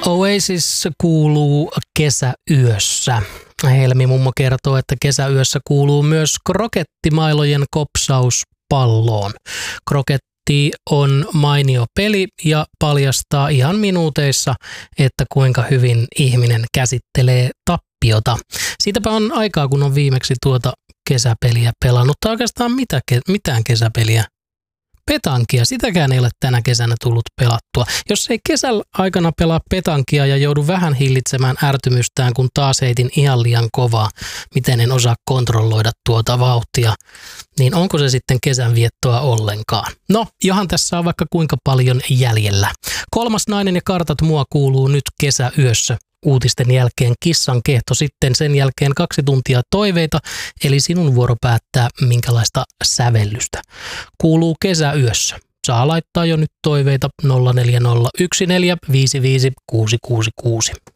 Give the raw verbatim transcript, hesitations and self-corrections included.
Oasis kuuluu kesäyössä. Helmi mummo kertoo, että kesäyössä kuuluu myös krokettimailojen kopsaus palloon. Kroketti on mainio peli ja paljastaa ihan minuuteissa, että kuinka hyvin ihminen käsittelee tappiota. Siitäpä on aikaa, kun on viimeksi tuota kesäpeliä pelannut, tai oikeastaan mitä, mitään kesäpeliä. Petankia, sitäkään ei ole tänä kesänä tullut pelattua. Jos ei kesällä aikana pelaa petankia ja joudu vähän hillitsemään ärtymystään, kun taas heitin ihan liian kovaa, miten en osaa kontrolloida tuota vauhtia, niin onko se sitten kesän viettoa ollenkaan? No, johan tässä on vaikka kuinka paljon jäljellä. Kolmas nainen ja kartat mua kuuluu nyt kesäyössä. Uutisten jälkeen kissan kehto, sitten sen jälkeen kaksi tuntia toiveita, eli sinun vuoro päättää, minkälaista sävellystä. Kuuluu kesäyössä. Saa laittaa jo nyt toiveita nolla neljä nolla yksi neljä viisi viisi kuusi kuusi kuusi.